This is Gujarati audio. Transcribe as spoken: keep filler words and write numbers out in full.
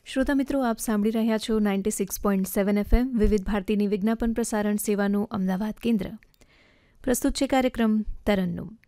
શ્રોતા મિત્રો, આપ સાંભળી રહ્યા છો ninety six point seven FM વિવિધ ભારતીની વિજ્ઞાપન પ્રસારણ સેવાનું અમદાવાદ કેન્દ્ર. પ્રસ્તુત છે કાર્યક્રમ તરન્નુમ.